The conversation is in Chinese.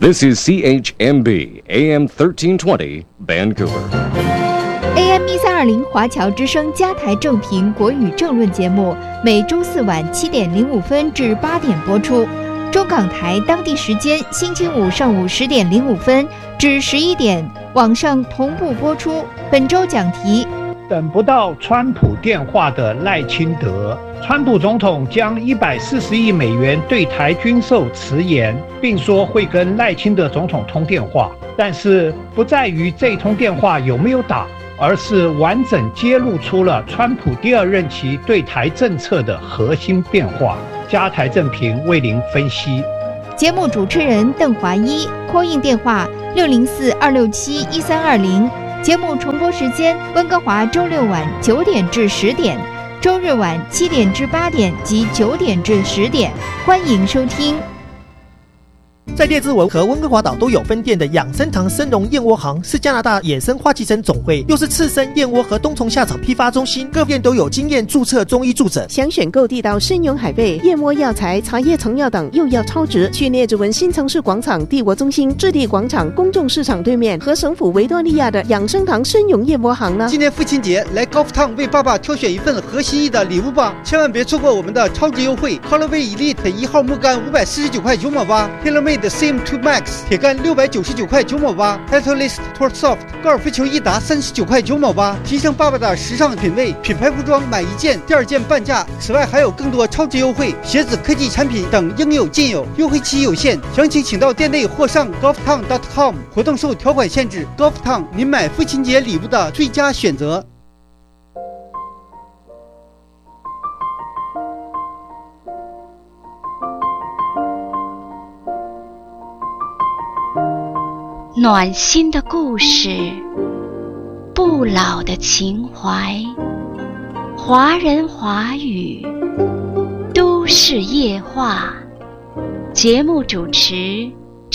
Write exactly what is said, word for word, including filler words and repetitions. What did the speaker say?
This is C H M B A M thirteen twenty Vancouver。A M 一三二零华侨之声加台正评国语政论节目，每周四晚七点零五分至八点播出。中港台当地时间星期五上午十点零五分至十一点，网上同步播出。本周讲题： 等不到川普电话的赖清德。川普总统将一百四十亿美元对台军售迟延，并说会跟赖清德总统通电话，但是不在于这通电话有没有打，而是完整揭露出了川普第二任期对台政策的核心变化。加台正评为您分析。 节目主持人邓华一 ，call in 电话六零四二六七一三二零。节目重播时间：温哥华周六晚九点至十点，周日晚七点至八点及九点至十点。欢迎收听。 在列治文和温哥华岛都有分店的养生堂生荣燕窝行，是加拿大野生花旗参总会，又是赤生燕窝和冬虫夏草批发中心，各店都有经验注册中医助诊。 想选购地道生荣海贝、燕窝药材、茶叶成药等，又要超值，去列治文新城市广场帝国中心置地广场公众市场对面和省府维多利亚的养生堂生荣燕窝行呢。 今年父亲节来 Golf Town 为爸爸挑选一份合心意的礼物吧，千万别错过我们的超值优惠。 Callaway Elite 一号木杆五百四十九块九毛八， TaylorMade C M 二 Max 铁杆六百九十九块九毛八， Titleist Tour Soft 高尔夫球一打三十九块九毛八，提升爸爸的时尚品味。品牌服装买一件第二件半价，此外还有更多超值优惠，鞋子、科技产品等应有尽有，优惠期有限，详情请到店内或上 golftown dot com。 活动受条款限制。 Golf Town 您买父亲节礼物的最佳选择。 暖心的故事，不老的情怀，华人华语，都市夜话。节目主持